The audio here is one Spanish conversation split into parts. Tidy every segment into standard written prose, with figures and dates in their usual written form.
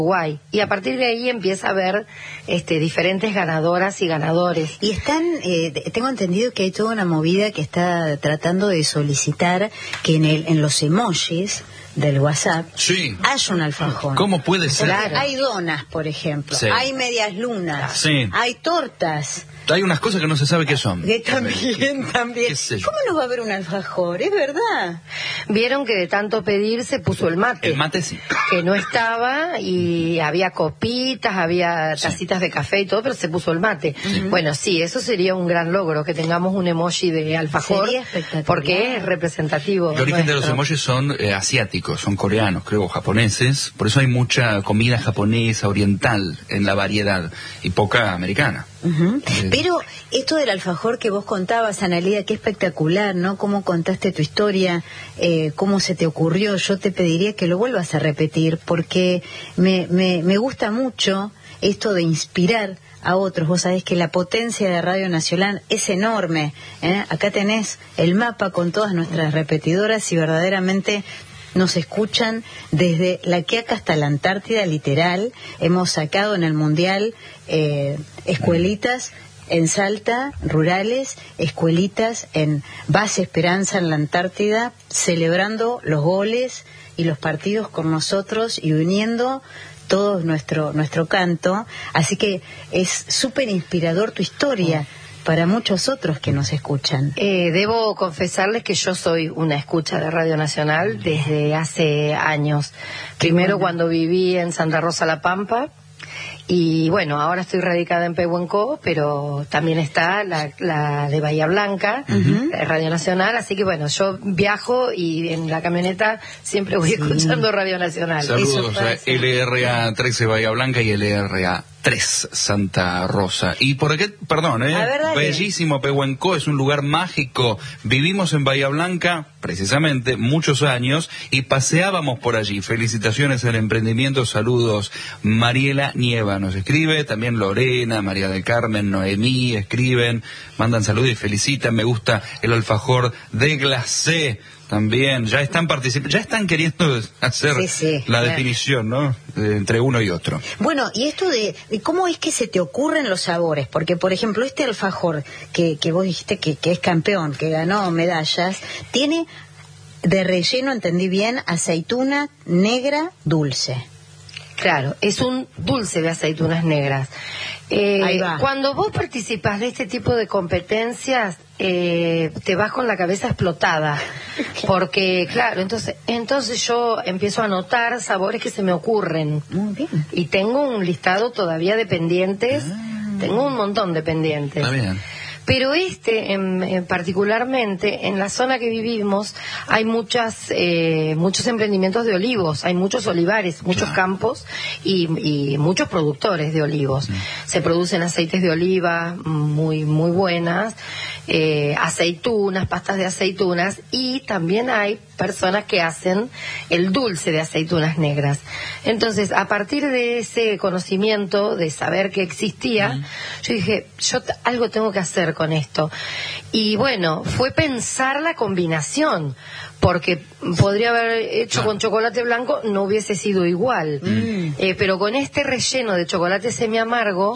Uruguay. Y a partir de ahí empieza a haber diferentes ganadoras y ganadores. Y están, tengo entendido que hay toda una movida que está tratando de solicitar que en los emojis del WhatsApp haya un alfajor. ¿Cómo puede ser? Claro. Hay donas, por ejemplo, hay medias lunas, hay tortas. Hay unas cosas que no se sabe qué son. Que también. ¿Cómo no va a haber un alfajor? Es verdad. Vieron que de tanto pedir se puso el mate. El mate sí. Que no estaba y había copitas, había tacitas de café y todo, pero se puso el mate. Bueno, sí, eso sería un gran logro, que tengamos un emoji de alfajor. Sería espectacular. Porque es representativo. El origen de los emojis son asiáticos, son coreanos, creo, japoneses. Por eso hay mucha comida japonesa, oriental en la variedad y poca americana. Pero esto del alfajor que vos contabas, Analía, qué espectacular, ¿no? Cómo contaste tu historia, cómo se te ocurrió. Yo te pediría que lo vuelvas a repetir, porque me gusta mucho esto de inspirar a otros. Vos sabés que la potencia de Radio Nacional es enorme, ¿eh? Acá tenés el mapa con todas nuestras repetidoras y verdaderamente nos escuchan desde La Quiaca hasta la Antártida, literal. Hemos sacado en el Mundial escuelitas en Salta, rurales, escuelitas en Base Esperanza en la Antártida, celebrando los goles y los partidos con nosotros y uniendo todo nuestro canto. Así que es súper inspirador tu historia para muchos otros que nos escuchan. Debo confesarles que yo soy una escucha de Radio Nacional desde hace años. Primero cuando viví en Santa Rosa La Pampa, y bueno, ahora estoy radicada en Pehuenco, pero también está la de Bahía Blanca, Radio Nacional, así que bueno, yo viajo y en la camioneta siempre voy escuchando Radio Nacional. Saludos a LRA 13 Bahía Blanca y LRA 3 Santa Rosa. Y por aquí, perdón, bellísimo Pehuenco, es un lugar mágico. Vivimos en Bahía Blanca, precisamente, muchos años, y paseábamos por allí. Felicitaciones al emprendimiento, saludos. Mariela Nieva nos escribe, también Lorena, María del Carmen, Noemí escriben, mandan saludos y felicitan. Me gusta el alfajor de glacé. También, ya están participando, ya están queriendo hacer la definición, ¿no? Entre uno y otro. Bueno, y esto de cómo es que se te ocurren los sabores, porque por ejemplo este alfajor que vos dijiste que es campeón, que ganó medallas, tiene de relleno, entendí bien, aceituna negra dulce. Claro, es un dulce de aceitunas negras. Ahí va. Cuando vos participás de este tipo de competencias, te vas con la cabeza explotada, porque claro, entonces yo empiezo a anotar sabores que se me ocurren. Muy bien. Y tengo un listado todavía de pendientes, tengo un montón de pendientes. Está bien. Pero particularmente en la zona que vivimos hay muchos emprendimientos de olivos, hay muchos olivares, muchos campos y muchos productores de olivos. Se producen aceites de oliva muy muy buenas, aceitunas, pastas de aceitunas, y también hay personas que hacen el dulce de aceitunas negras. Entonces, a partir de ese conocimiento, de saber que existía, yo dije, yo algo tengo que hacer con esto. Y bueno, fue pensar la combinación, porque podría haber hecho con chocolate blanco, no hubiese sido igual. Pero con este relleno de chocolate semiamargo,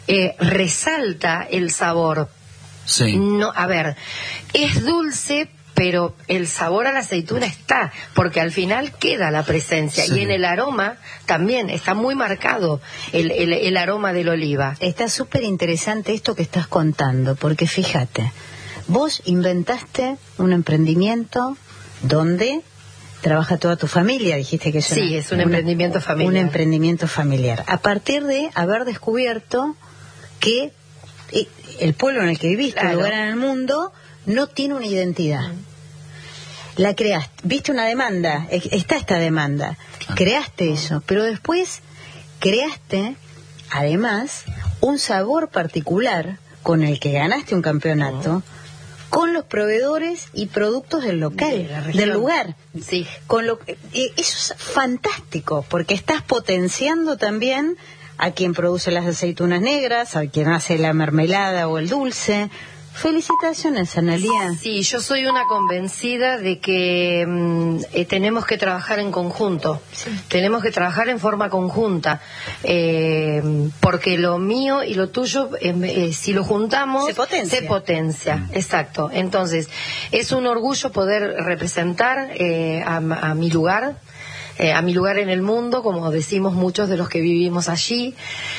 resalta el sabor. No, a ver, es dulce, pero el sabor a la aceituna está, porque al final queda la presencia, y en el aroma también está muy marcado el aroma del oliva. Está súper interesante esto que estás contando, porque fíjate, vos inventaste un emprendimiento donde trabaja toda tu familia, dijiste que es un emprendimiento familiar. Un emprendimiento familiar, a partir de haber descubierto que el pueblo en el que viviste, el lugar en el mundo, no tiene una identidad. La creaste, viste una demanda, está esta demanda, creaste eso, pero después creaste, además, un sabor particular con el que ganaste un campeonato, con los proveedores y productos del local, del lugar. Sí. Eso es fantástico, porque estás potenciando también a quien produce las aceitunas negras, a quien hace la mermelada o el dulce. Felicitaciones, Analía. Sí, yo soy una convencida de que tenemos que trabajar en conjunto, sí. Tenemos que trabajar en forma conjunta, porque lo mío y lo tuyo, si lo juntamos, se potencia. Exacto. Entonces, es un orgullo poder representar a mi lugar. A mi lugar en el mundo, como decimos muchos de los que vivimos allí,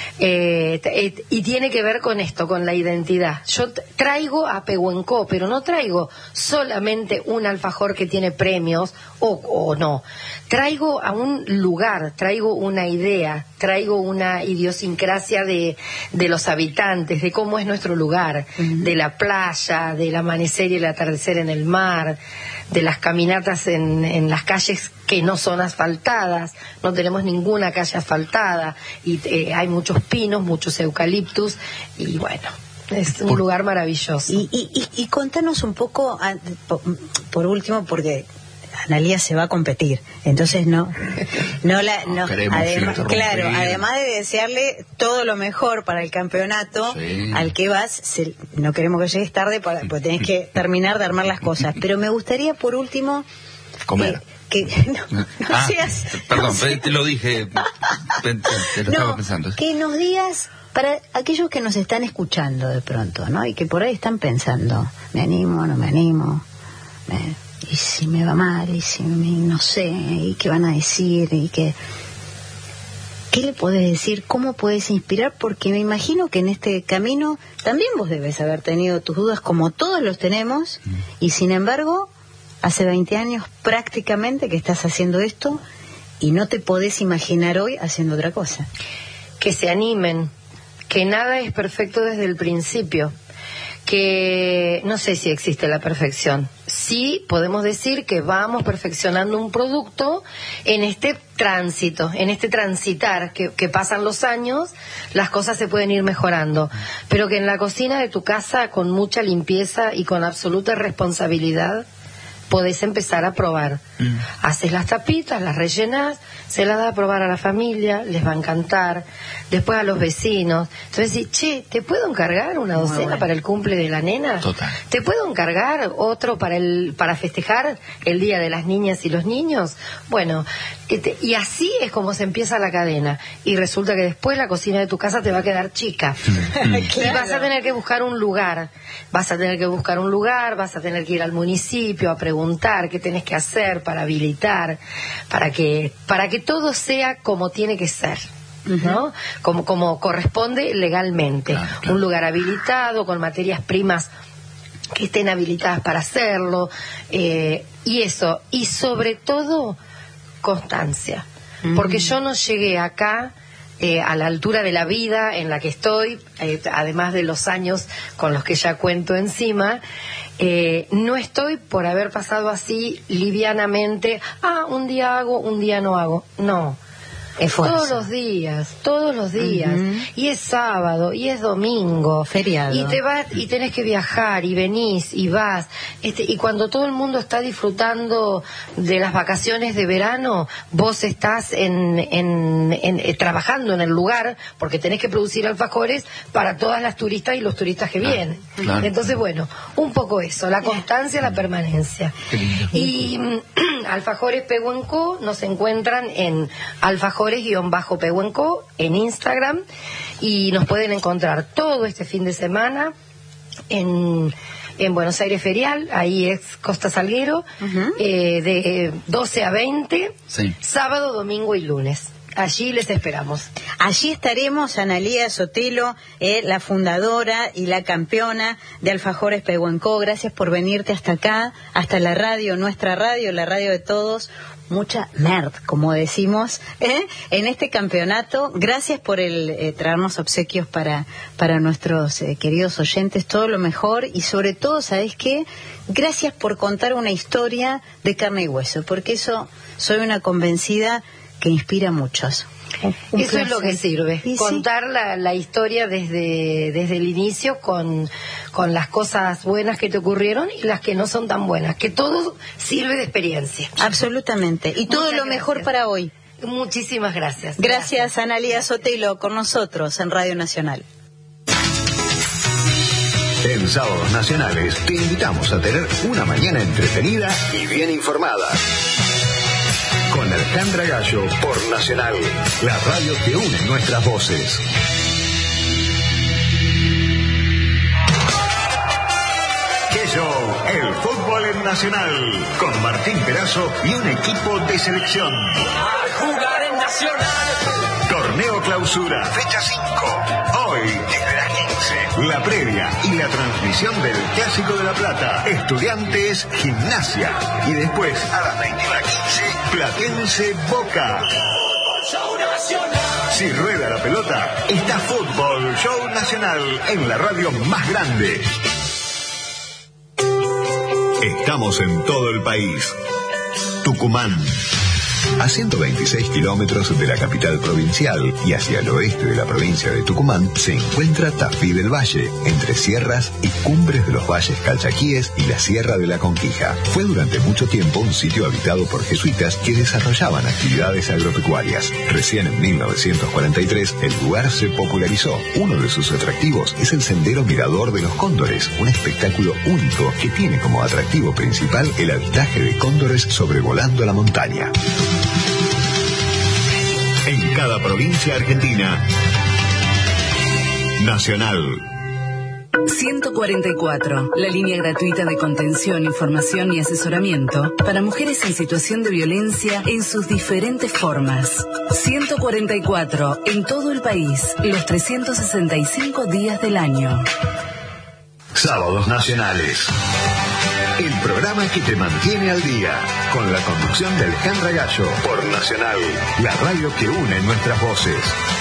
y tiene que ver con esto, con la identidad. Yo traigo a Pehuenco, pero no traigo solamente un alfajor que tiene premios o no. Traigo a un lugar, traigo una idea, traigo una idiosincrasia de los habitantes, de cómo es nuestro lugar, de la playa, del amanecer y el atardecer en el mar, de las caminatas en las calles que no son asfaltadas, no tenemos ninguna calle asfaltada, y hay muchos pinos, muchos eucaliptus, y bueno, es un lugar maravilloso. Y contanos un poco, por último, porque Analía se va a competir, entonces además de desearle todo lo mejor para el campeonato, sí, al que vas, no queremos que llegues tarde porque tenés que terminar de armar las cosas, pero me gustaría por último comer. Perdón, te lo dije, te lo estaba pensando. Que nos digas, para aquellos que nos están escuchando de pronto, ¿no? Y que por ahí están pensando, ¿me animo, no me animo? Y si me va mal, y si no sé, y qué van a decir, y qué le podés decir, cómo podés inspirar, porque me imagino que en este camino también vos debes haber tenido tus dudas, como todos los tenemos, y sin embargo, hace 20 años prácticamente que estás haciendo esto, y no te podés imaginar hoy haciendo otra cosa. Que se animen, que nada es perfecto desde el principio, que no sé si existe la perfección. Sí podemos decir que vamos perfeccionando un producto en este tránsito, en este transitar, que pasan los años, las cosas se pueden ir mejorando, pero que en la cocina de tu casa, con mucha limpieza y con absoluta responsabilidad, podés empezar a probar. Haces las tapitas, las rellenás, se las das a probar a la familia, les va a encantar, después a los vecinos. Entonces decís, che, ¿te puedo encargar una docena para el cumple de la nena? Total. ¿Te puedo encargar otro para festejar el Día de las Niñas y los Niños? Bueno, y así es como se empieza la cadena. Y resulta que después la cocina de tu casa te va a quedar chica. Claro. Y vas a tener que buscar un lugar. Vas a tener que ir al municipio a preguntar qué tenés que hacer para habilitar, para que todo sea como tiene que ser, ¿no? Como corresponde legalmente. Claro. Un lugar habilitado, con materias primas que estén habilitadas para hacerlo, y eso, y sobre todo constancia, porque yo no llegué acá a la altura de la vida en la que estoy, además de los años con los que ya cuento encima. No estoy por haber pasado así livianamente, un día hago, un día no hago. No, todos los días, y es sábado, y es domingo, feriado, y te vas, y tenés que viajar, y venís, y vas, y cuando todo el mundo está disfrutando de las vacaciones de verano, vos estás trabajando en el lugar, porque tenés que producir alfajores para todas las turistas y los turistas que vienen. Claro. Entonces, bueno, un poco eso, la constancia, la permanencia. Y Alfajores Pehuenco nos encuentran en alfajores-pehuenco en Instagram, y nos pueden encontrar todo este fin de semana en Buenos Aires Ferial, ahí es Costa Salguero, de 12 a 20, sí, sábado, domingo y lunes. Allí les esperamos. Allí estaremos, Analía Sotelo, la fundadora y la campeona de Alfajores Pehuenco. Gracias por venirte hasta acá, hasta la radio, nuestra radio, la radio de todos. Mucha merd, como decimos, en este campeonato. Gracias por traernos obsequios para nuestros queridos oyentes. Todo lo mejor, y sobre todo, ¿sabés qué? Gracias por contar una historia de carne y hueso, porque eso soy una convencida que inspira a muchos. Eso es lo que sirve, contar la historia desde el inicio, con las cosas buenas que te ocurrieron y las que no son tan buenas, que todo sirve de experiencia. Absolutamente, y todo lo mejor para hoy. Muchísimas gracias. Gracias, Analía Sotelo, con nosotros en Radio Nacional. En Sábados Nacionales te invitamos a tener una mañana entretenida y bien informada. Con Alejandra Gallo por Nacional, la radio que une nuestras voces. El fútbol en Nacional, con Martín Perazo y un equipo de selección. A jugar en Nacional. Torneo Clausura, fecha 5. Hoy, desde las 15, la previa y la transmisión del Clásico de La Plata. Estudiantes, Gimnasia. Y después, a las 21:15, Platense, Boca. Show Nacional. Si rueda la pelota, está Fútbol Show Nacional en la radio más grande. Estamos en todo el país. Tucumán. A 126 kilómetros de la capital provincial y hacia el oeste de la provincia de Tucumán se encuentra Tafí del Valle, entre sierras y cumbres de los valles Calchaquíes y la Sierra de la Conquija. Fue durante mucho tiempo un sitio habitado por jesuitas que desarrollaban actividades agropecuarias. Recién en 1943 el lugar se popularizó. Uno de sus atractivos es el Sendero Mirador de los Cóndores, un espectáculo único que tiene como atractivo principal el avistaje de cóndores sobrevolando la montaña. En cada provincia argentina, Nacional. 144, la línea gratuita de contención, información y asesoramiento para mujeres en situación de violencia en sus diferentes formas. 144, en todo el país, los 365 días del año. Sábados Nacionales. El programa que te mantiene al día, con la conducción de Alejandra Gallo por Nacional, la radio que une nuestras voces.